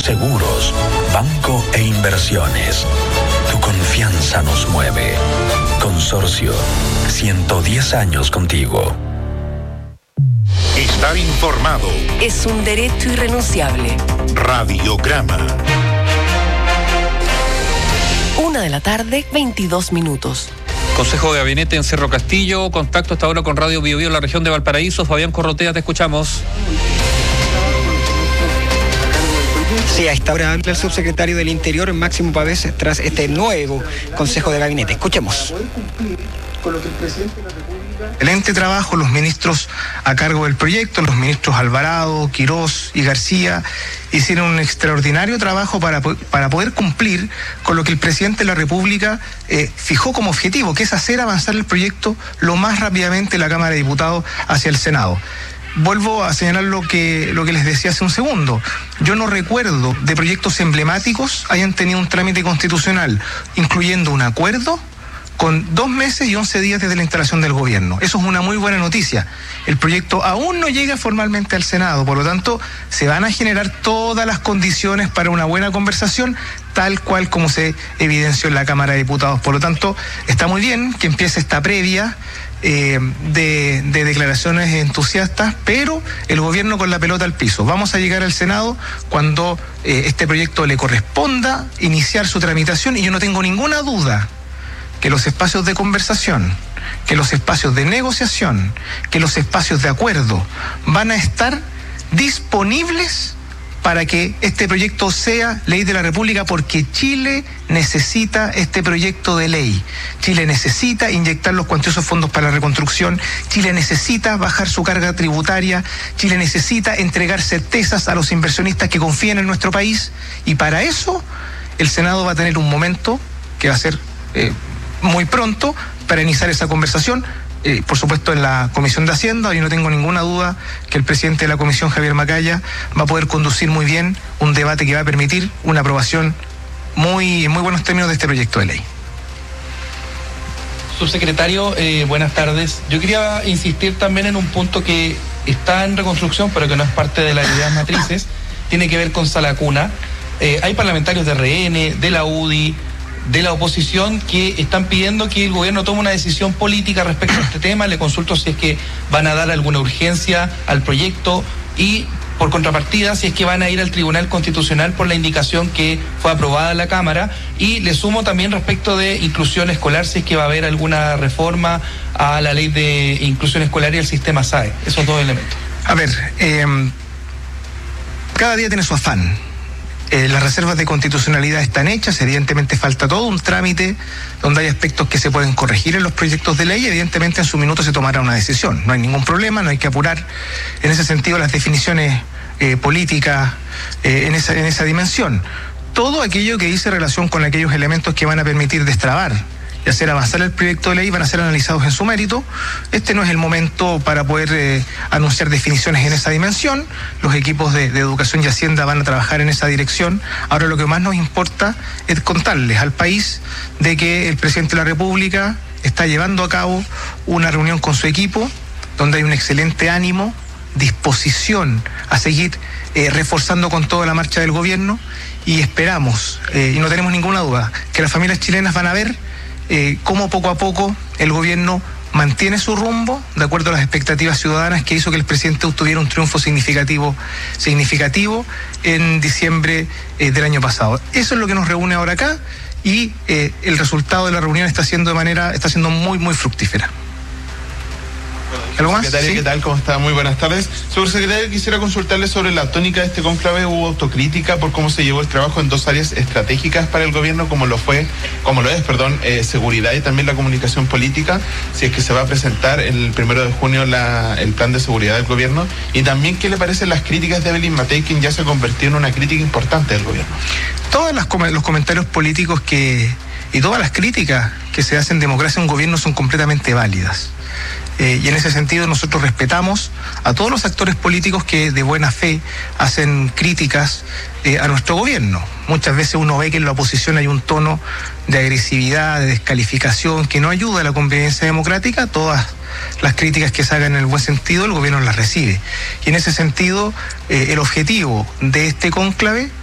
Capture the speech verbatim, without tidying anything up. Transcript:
Seguros, banco e inversiones. Tu confianza nos mueve. Consorcio, ciento diez años contigo. Estar informado es un derecho irrenunciable. Radiograma. Una de la tarde, veintidós minutos. Consejo de Gabinete en Cerro Castillo. Contacto hasta ahora con Radio Bio Bio en la región de Valparaíso. Fabián Corrotea, te escuchamos. Sí, a esta hora habla el subsecretario del Interior, Máximo Pavés, tras este nuevo Consejo de Gabinete. Escuchemos. Excelente trabajo, los ministros a cargo del proyecto, los ministros Alvarado, Quirós y García, hicieron un extraordinario trabajo para, para poder cumplir con lo que el presidente de la República eh, fijó como objetivo, que es hacer avanzar el proyecto lo más rápidamente en la Cámara de Diputados hacia el Senado. Vuelvo a señalar lo que, lo que les decía hace un segundo. Yo no recuerdo de proyectos emblemáticos hayan tenido un trámite constitucional, incluyendo un acuerdo con dos meses y once días desde la instalación del gobierno. Eso es una muy buena noticia. El proyecto aún no llega formalmente al Senado, por lo tanto, se van a generar todas las condiciones para una buena conversación, tal cual como se evidenció en la Cámara de Diputados. Por lo tanto, está muy bien que empiece esta previa eh, de, de declaraciones entusiastas, pero el gobierno con la pelota al piso. Vamos a llegar al Senado cuando eh, este proyecto le corresponda iniciar su tramitación, y yo no tengo ninguna duda que los espacios de conversación, que los espacios de negociación, que los espacios de acuerdo van a estar disponibles para que este proyecto sea ley de la República, porque Chile necesita este proyecto de ley. Chile necesita inyectar los cuantiosos fondos para la reconstrucción, Chile necesita bajar su carga tributaria, Chile necesita entregar certezas a los inversionistas que confían en nuestro país, y para eso el Senado va a tener un momento que va a ser eh, muy pronto para iniciar esa conversación, eh, por supuesto en la Comisión de Hacienda. Yo no tengo ninguna duda que el presidente de la Comisión, Javier Macaya, va a poder conducir muy bien un debate que va a permitir una aprobación muy, en muy buenos términos de este proyecto de ley. Subsecretario, eh, buenas tardes. Yo quería insistir también en un punto que está en reconstrucción, pero que no es parte de las ideas matrices, tiene que ver con Sala Cuna. Eh, hay parlamentarios de R N, de la U D I, de la oposición, que están pidiendo que el gobierno tome una decisión política respecto a este tema. Le consulto si es que van a dar alguna urgencia al proyecto, y por contrapartida si es que van a ir al Tribunal Constitucional por la indicación que fue aprobada en la Cámara. Y le sumo también respecto de inclusión escolar, si es que va a haber alguna reforma a la ley de inclusión escolar y el sistema S A E. Esos dos elementos. A ver, eh, cada día tiene su afán. Eh, las reservas de constitucionalidad están hechas, evidentemente falta todo un trámite donde hay aspectos que se pueden corregir en los proyectos de ley, y evidentemente en su minuto se tomará una decisión. No hay ningún problema, no hay que apurar en ese sentido las definiciones eh, políticas eh, en, esa, en esa dimensión. Todo aquello que dice relación con aquellos elementos que van a permitir destrabar y hacer avanzar el proyecto de ley van a ser analizados en su mérito. Este no es el momento para poder eh, anunciar definiciones en esa dimensión. Los equipos de, de Educación y Hacienda van a trabajar en esa dirección. Ahora lo que más nos importa es contarles al país de que el presidente de la República está llevando a cabo una reunión con su equipo, donde hay un excelente ánimo, disposición a seguir eh, reforzando con toda la marcha del gobierno, y esperamos, eh, y no tenemos ninguna duda, que las familias chilenas van a ver Eh, cómo poco a poco el gobierno mantiene su rumbo de acuerdo a las expectativas ciudadanas, que hizo que el presidente obtuviera un triunfo significativo significativo en diciembre eh, del año pasado. Eso es lo que nos reúne ahora acá, y eh, el resultado de la reunión está siendo de manera está siendo muy muy fructífera. ¿Algo más? Secretario, ¿sí? ¿Qué tal? ¿Cómo está? Muy buenas tardes. Subsecretario, quisiera consultarle sobre la tónica de este cónclave. Hubo autocrítica por cómo se llevó el trabajo en dos áreas estratégicas para el gobierno, como lo fue, como lo es, perdón, eh, seguridad y también la comunicación política. Si es que se va a presentar el primero de junio la, el plan de seguridad del gobierno, y también qué le parecen las críticas de Evelyn Matei, quien ya se ha convertido en una crítica importante del gobierno. Todos los, los comentarios políticos que y todas las críticas que se hacen en democracia a un gobierno son completamente válidas. Eh, y en ese sentido nosotros respetamos a todos los actores políticos que de buena fe hacen críticas eh, a nuestro gobierno. Muchas veces uno ve que en la oposición hay un tono de agresividad, de descalificación, que no ayuda a la convivencia democrática. Todas las críticas que se hagan en el buen sentido, el gobierno las recibe. Y en ese sentido, eh, el objetivo de este cónclave